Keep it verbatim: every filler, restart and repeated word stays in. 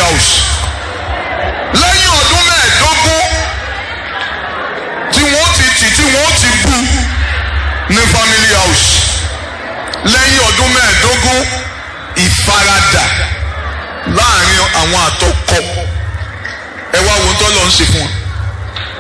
house lẹ́yìn ọdún mẹ́ẹ̀ẹ́dógún tí wọ́n ti tì tí wọ́n ti bú ní family house lẹ́yìn ọdún mẹ́ẹ̀ẹ́dógún ìfaradà láàrin àwọn àtọkọ ẹ wá wo tó lọ ń ṣe fún wọn